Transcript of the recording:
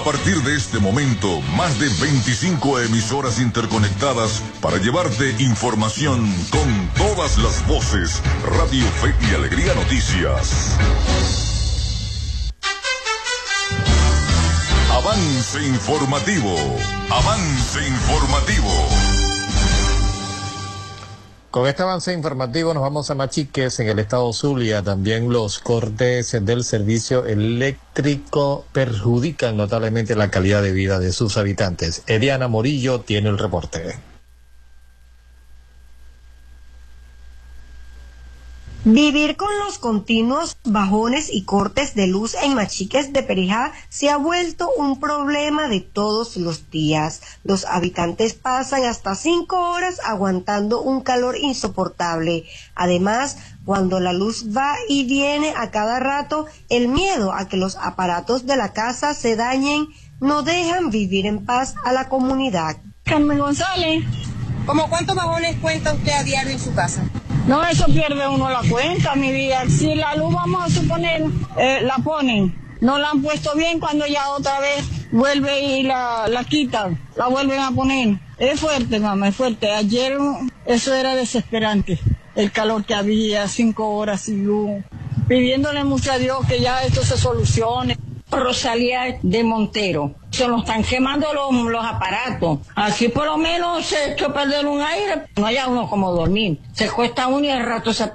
A partir de este momento, más de 25 emisoras interconectadas para llevarte información con todas las voces. Radio Fe y Alegría Noticias. Avance informativo. Avance informativo. Con este avance informativo nos vamos a Machiques, en el estado Zulia. También los cortes del servicio eléctrico perjudican notablemente la calidad de vida de sus habitantes. Ediana Morillo tiene el reporte. Vivir con los continuos bajones y cortes de luz en Machiques de Perijá se ha vuelto un problema de todos los días. Los habitantes pasan hasta 5 horas aguantando un calor insoportable. Además, cuando la luz va y viene a cada rato, el miedo a que los aparatos de la casa se dañen no dejan vivir en paz a la comunidad. Carmen González. ¿Cómo cuántos bajones cuenta usted a diario en su casa? No, eso pierde uno la cuenta, mi vida. Si la luz, vamos a suponer, la ponen, no la han puesto bien, cuando ya otra vez vuelve y la quitan, la vuelven a poner. Es fuerte, mamá, es fuerte. Ayer eso era desesperante, el calor que había, 5 horas sin luz. Pidiéndole mucho a Dios que ya esto se solucione. Rosalía de Montero. Se nos están quemando los aparatos. Así por lo menos se echó a perder un aire. No haya uno como dormir. Se cuesta uno y al rato se